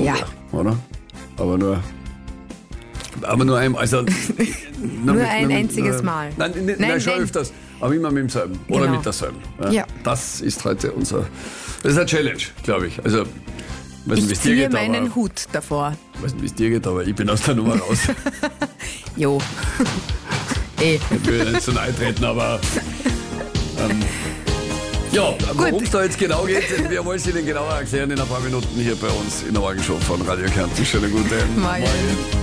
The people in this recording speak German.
Ja. Oder? Aber nur einmal. Also, nur ein einziges Mal. Nein, schon öfters. Aber immer mit demselben. Oder Genau. mit derselben. Ja. Das ist heute das ist eine Challenge, glaube ich. Also, weiß nicht, wie Ich es dir ziehe geht, meinen aber, Hut davor. weiß nicht, wie es dir geht, aber ich bin aus der Nummer raus. Jo. Ich will nicht so nahe treten, aber ja, worum es da jetzt genau geht, wir wollen es Ihnen genauer erklären in ein paar Minuten hier bei uns in der Morgenshow von Radio Kärnten. Schönen guten Morgen.